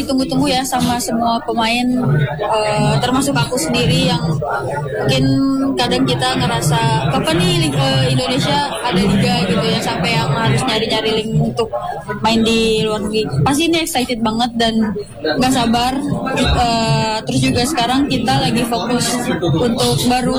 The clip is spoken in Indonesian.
ditunggu-tunggu ya sama semua pemain, termasuk aku sendiri yang mungkin kadang kita ngerasa kapan nih Indonesia ada liga gitu ya, sampai yang harus nyari-nyari link untuk main di luar negeri. Pasti ini excited banget dan nggak sabar. Terus juga sekarang kita lagi fokus untuk baru